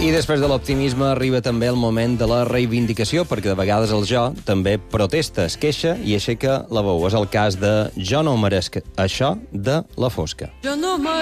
I després de l'optimisme arriba també el moment de la reivindicació, perquè de vegades el jo també protesta, es queixa i aixeca la veu. És el cas de Jo no meresc això de La Fosca. Jo no meresc